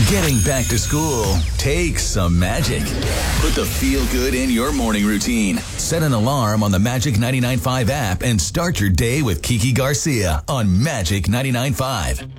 Getting back to school takes some magic. Put the feel good in your morning routine. Set an alarm on the Magic 99.5 app and start your day with Kiki Garcia on Magic 99.5.